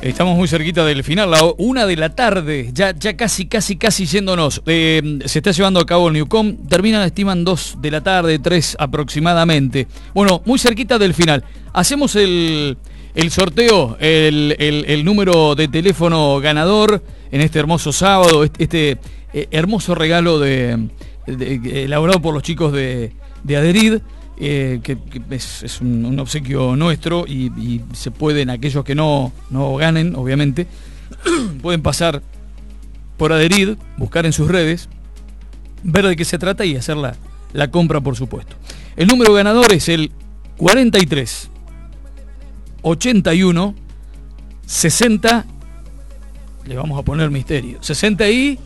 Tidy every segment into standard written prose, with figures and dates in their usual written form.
Estamos muy cerquita del final, la 1 de la tarde, ya casi yéndonos. Se está llevando a cabo el Newcom, terminan, estiman 2 de la tarde, 3 aproximadamente. Bueno, muy cerquita del final. Hacemos el sorteo, el número de teléfono ganador en este hermoso sábado, este hermoso regalo elaborado por los chicos de Adherid. Que es un obsequio nuestro y se pueden, aquellos que no ganen, obviamente, pueden pasar por Adherid, buscar en sus redes, ver de qué se trata y hacer la compra, por supuesto. El número ganador es el 43 81 60, le vamos a poner misterio, 68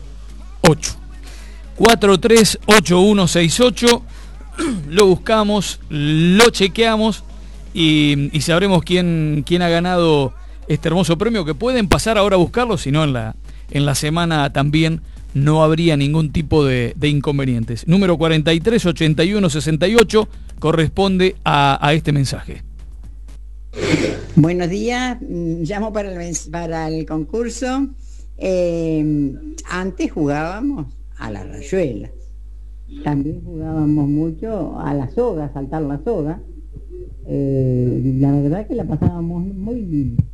438168. Lo buscamos, lo chequeamos y sabremos quién ha ganado este hermoso premio, que pueden pasar ahora a buscarlo, si no en la semana también no habría ningún tipo de inconvenientes. Número 438168 corresponde a este mensaje. Buenos días, llamo para el concurso. Antes jugábamos a la rayuela. También jugábamos mucho a la soga, saltar la soga. La verdad que la pasábamos muy bien.